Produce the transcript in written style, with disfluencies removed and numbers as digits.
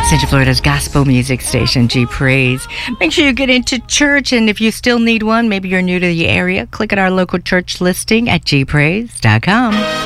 Central Florida's gospel music station, G Praise. Make sure you get into church, and if you still need one, maybe you're new to the area, click on our local church listing at gpraise.com.